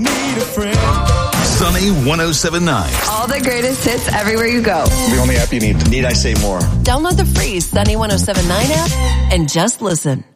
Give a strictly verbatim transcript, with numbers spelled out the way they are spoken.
Need a friend. Sunny one oh seven point nine. All the greatest hits everywhere you go. The only app you need. Need I say more? Download the free Sunny one oh seven point nine app and just listen.